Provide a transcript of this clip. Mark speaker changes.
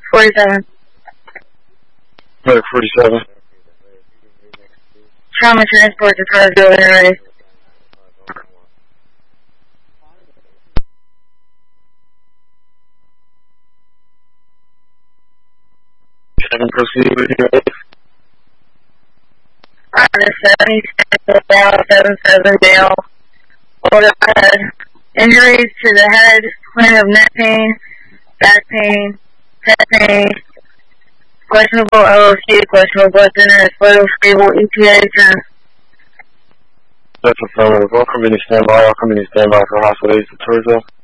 Speaker 1: 47.
Speaker 2: Medic 47.
Speaker 1: Trauma transport to Carsville Airways.
Speaker 2: 7, proceed with your
Speaker 1: 70 down, 77 Dale. Injuries to the head, complaint of neck pain, back pain, head pain, questionable LOC, questionable blood thinner, vital stable EPA test.
Speaker 2: That's affirmative. All committee standby. All committee standby for hospital aids to Tourism.